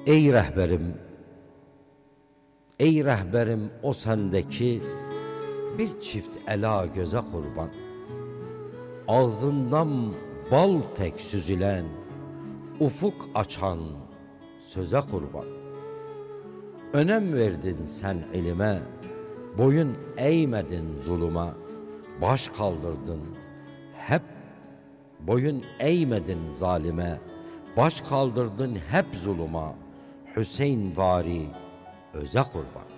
Ey rehberim, ey rehberim o sendeki bir çift ela göze kurban. Ağzından bal tek süzülen, ufuk açan söze kurban. Önem verdin sen ilime, boyun eğmedin zuluma. Baş kaldırdın hep, boyun eğmedin zalime. Baş kaldırdın hep zuluma. Hüseyin vari öze kurban.